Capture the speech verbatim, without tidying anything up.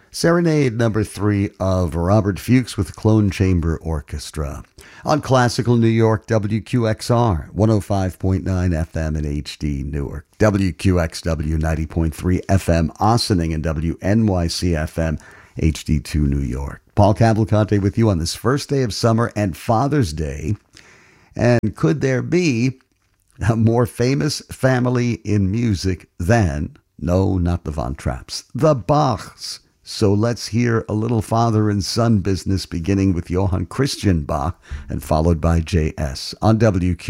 Serenade number three of Robert Fuchs with Clone Chamber Orchestra. On Classical New York, W Q X R, one oh five point nine F M in H D Newark, W Q X W ninety point three F M Ossining, and W N Y C F M H D two New York. Paul Cavalcante with you on this first day of summer and Father's Day. And could there be a more famous family in music than, no, not the Von Trapps, the Bachs? So let's hear a little father and son business beginning with Johann Christian Bach and followed by J S on W Q